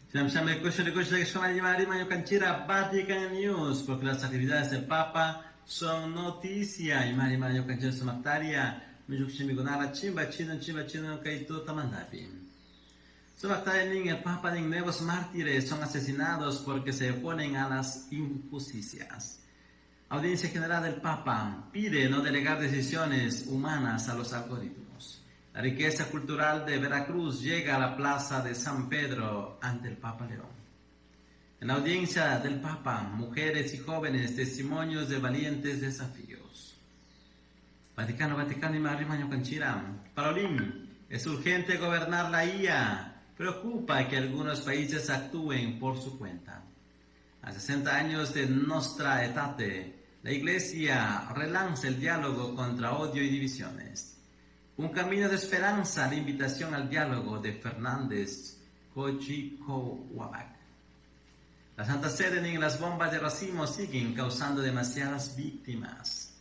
Llame que Canchira Vatican News, porque las actividades del Papa son noticia. Y Mario Canchira Somactaria, Mijuximigonara, Chimba Chino, Kaito Tamandapi. Somactaria, el Papa y nuevos mártires son asesinados porque se oponen a las injusticias. Audiencia General del Papa pide no delegar decisiones humanas a los algoritmos. La riqueza cultural de Veracruz llega a la plaza de San Pedro ante el Papa León. En la audiencia del Papa, mujeres y jóvenes, testimonios de valientes desafíos. Vaticano y Mario Canchira. Parolín, es urgente gobernar la IA. Preocupa que algunos países actúen por su cuenta. A 60 años de Nostra Aetate, la Iglesia relanza el diálogo contra odio y divisiones. Un camino de esperanza, la invitación al diálogo de Fernández Cochicohuabac. La Santa Sede y las bombas de racimo siguen causando demasiadas víctimas.